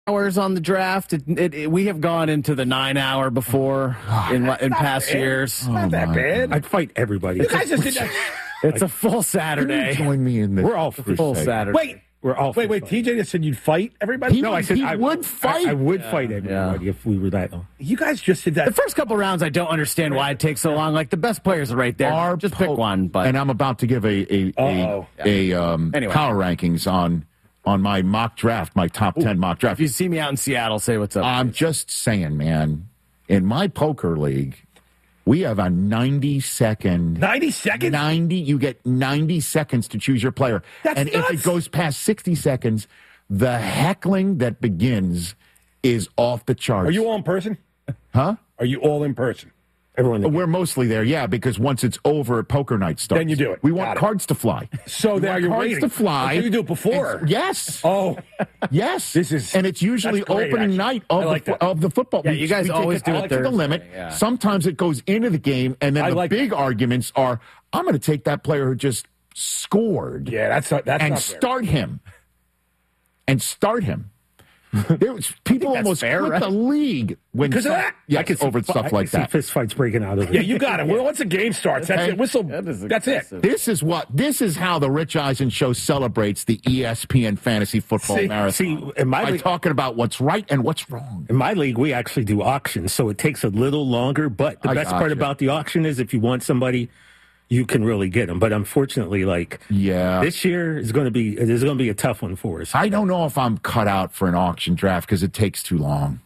hours on the draft. We have gone into the 9 hour before in past years. Not that bad. I'd fight everybody. You guys just did that. It's a full Saturday. Join me in this. We're all free. Full Saturday. Wait. We're all Wait. TJ just said you'd fight everybody? No, I said he would fight. I would fight everybody if we were that. You guys just did that. The first couple rounds, I don't understand why it takes so long. Like, the best players are right there. Just pick one. But And I'm about to give a power rankings on my mock draft, my top 10 mock draft. If you see me out in Seattle, say what's up. I'm just saying, man, in my poker league, we have a 90-second. 90 seconds? You get 90 seconds to choose your player. That's and nuts. if it goes past 60 seconds, the heckling that begins is off the charts. Are you all in person? Huh? Are you all in person? Everyone. We're mostly there, yeah, because once it's over, poker night starts. Then you do it. We Got want it. cards to fly. So now you're cards waiting. to fly. So you do it before? Yes. Oh. Yes. And it's usually that's great, opening actually. night I like that. of the football. Yeah, you guys we always take do it it to the Thursday, limit. yeah. Sometimes it goes into the game, and then the big arguments are, I'm going to take that player who just scored. Yeah, that's not fair. Start him. And start him. People almost fair, quit right? the league because of that? Yeah, over stuff like that. Fist fights breaking out of it. Yeah, you got it. Well, once the game starts, that's it. Whistle. That's it. This is how the Rich Eisen show celebrates the ESPN Fantasy Football Marathon. See, in my by league, talking about what's right and what's wrong. in my league, we actually do auctions, so it takes a little longer. But the I best gotcha. part about the auction is if you want somebody, you can really get them. But unfortunately, this year is going to be a tough one for us. I don't know if I'm cut out for an auction draft because it takes too long.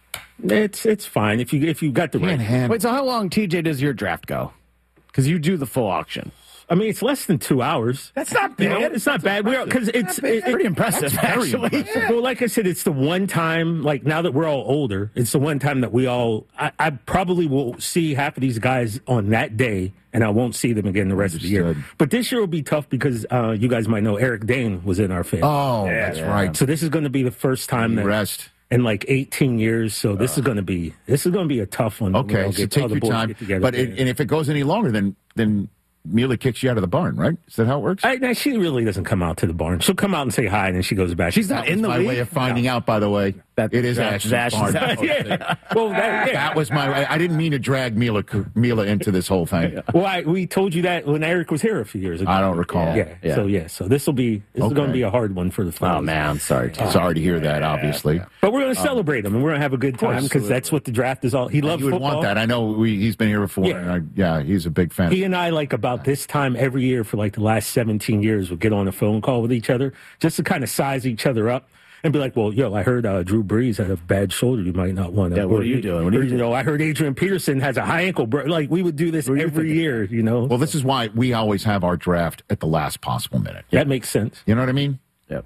It's fine if you got the right. Wait, so how long, TJ, does your draft go? Because you do the full auction. I mean, it's less than 2 hours. That's not You bad. know, it's not bad. Because it's Pretty impressive, actually. Well, like I said, it's the one time, like now that we're all older, it's the one time that I probably will see half of these guys on that day, and I won't see them again the rest of the year. But this year will be tough because you guys might know Eric Dane was in our family. Oh, that's right. So this is going to be the first time in like 18 years. So this is going to be a tough one. Okay, so take your time. But and if it goes any longer, then Mila kicks you out of the barn, right? Is that how it works? No, she really doesn't come out to the barn. She'll come out and say hi, and then she goes back. She's not in the my league? way of finding out, by the way. It is Ash's barn. Well, that was my way. I didn't mean to drag Mila into this whole thing. Well, we told you that when Eric was here a few years ago. I don't recall. So this is going to be a hard one for the Phillies. Oh, man, I'm sorry. Sorry to hear that, obviously. But we're going to celebrate him, and we're going to have a good time because that's what the draft is all. He loves You would football. want that. I know he's been here before. Yeah. And he's a big fan. He and I, about this time every year for the last 17 years, would get on a phone call with each other just to kind of size each other up and be like, well, I heard Drew Brees had a bad shoulder. You might not want to. Yeah, what are you doing? I heard Adrian Peterson has a high ankle. We would do this every year, Well, this is why we always have our draft at the last possible minute. That makes sense. You know what I mean? Yep.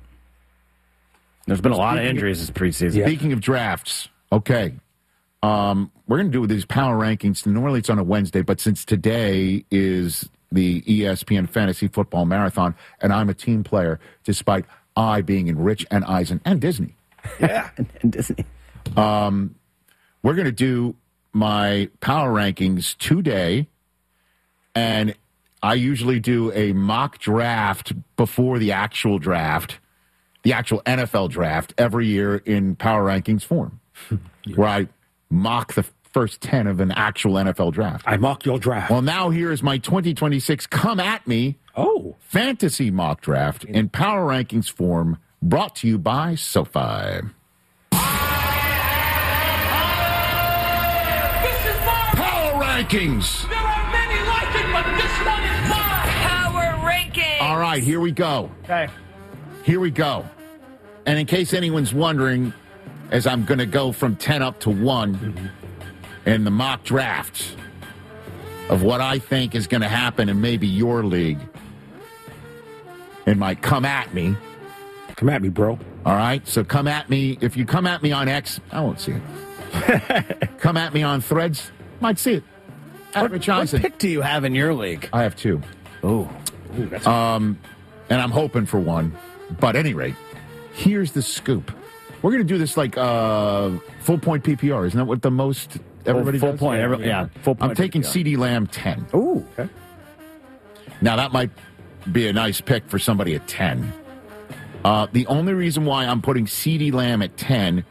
There's been a lot of injuries this preseason. Speaking of drafts, okay. We're going to do these power rankings. Normally it's on a Wednesday, but since today is the ESPN Fantasy Football Marathon, and I'm a team player, despite I being in Rich and Eisen and Disney. Yeah, and Disney. We're going to do my power rankings today, and I usually do a mock draft before the actual NFL draft every year in power rankings form, where I mock the first 10 of an actual NFL draft. I mock your draft. Well, now here's my 2026 Come At Me fantasy mock draft in power rankings form, brought to you by SoFi. Power rankings. There are many like it, but this one is mine. Power rankings. All right, here we go. Okay. Here we go. And in case anyone's wondering, as I'm going to go from 10 up to 1 in the mock draft of what I think is going to happen in maybe your league, in my Come At Me. Come at me, bro. All right, so come at me. If you come at me on X, I won't see it. Come at me on Threads, might see it. At Rich What Eisen. pick do you have in your league? I have 2. Oh. And I'm hoping for 1. But at any rate, here's the scoop. We're going to do this like full point PPR. Isn't that what the most everybody full does? point? Full point. I'm taking PPR. CeeDee Lamb 10. Ooh. Okay. Now, that might be a nice pick for somebody at 10. The only reason why I'm putting CeeDee Lamb at 10